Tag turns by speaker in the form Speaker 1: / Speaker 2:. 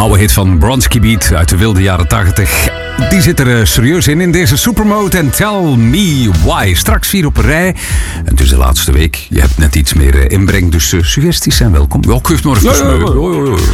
Speaker 1: oude hit van Bronski Beat uit de wilde jaren 80. Die zit er serieus in deze Supermode en Tell Me Why. Straks 4 op een rij. En het is de laatste week. Je hebt net iets meer inbreng, dus suggesties zijn welkom. Ja, ik geef maar even